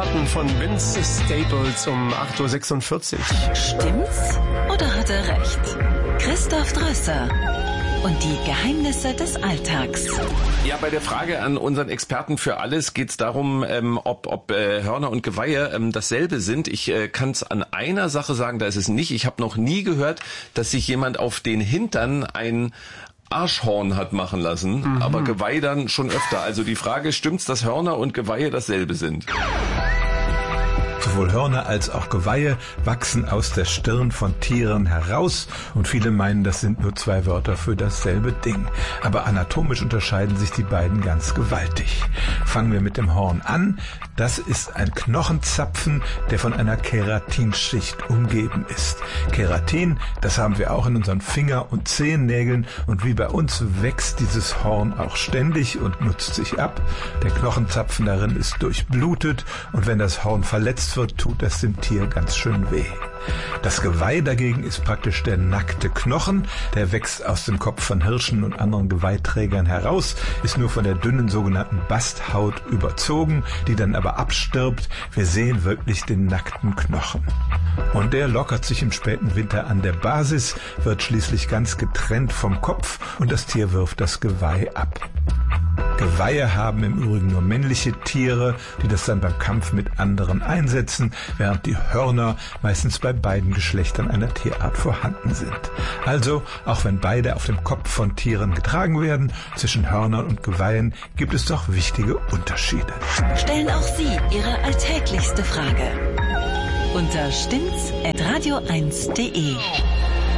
Experten von Vince Staples um 8.46 Uhr. Stimmt's oder hat er recht? Christoph Drösser und die Geheimnisse des Alltags. Ja, bei der Frage an unseren Experten für alles geht es darum, ob Hörner und Geweihe dasselbe sind. Ich kann es an einer Sache sagen, da ist es nicht. Ich habe noch nie gehört, dass sich jemand auf den Hintern ein Arschhorn hat machen lassen, aber Geweih dann schon öfter. Also die Frage, stimmt's, dass Hörner und Geweihe dasselbe sind? Sowohl Hörner als auch Geweihe wachsen aus der Stirn von Tieren heraus und viele meinen, das sind nur zwei Wörter für dasselbe Ding. Aber anatomisch unterscheiden sich die beiden ganz gewaltig. Fangen wir mit dem Horn an. Das ist ein Knochenzapfen, der von einer Keratinschicht umgeben ist. Keratin, das haben wir auch in unseren Finger- und Zehennägeln und wie bei uns wächst dieses Horn auch ständig und nutzt sich ab. Der Knochenzapfen darin ist durchblutet und wenn das Horn verletzt wird, tut das dem Tier ganz schön weh. Das Geweih dagegen ist praktisch der nackte Knochen, der wächst aus dem Kopf von Hirschen und anderen Geweihträgern heraus, ist nur von der dünnen sogenannten Basthaut überzogen, die dann aber abstirbt. Wir sehen wirklich den nackten Knochen. Und der lockert sich im späten Winter an der Basis, wird schließlich ganz getrennt vom Kopf und das Tier wirft das Geweih ab. Geweihe haben im Übrigen nur männliche Tiere, die das dann beim Kampf mit anderen einsetzen, während die Hörner meistens bei beiden Geschlechtern einer Tierart vorhanden sind. Also, auch wenn beide auf dem Kopf von Tieren getragen werden, zwischen Hörnern und Geweihen gibt es doch wichtige Unterschiede. Stellen auch Sie Ihre alltäglichste Frage unter stimmt's@radio1.de.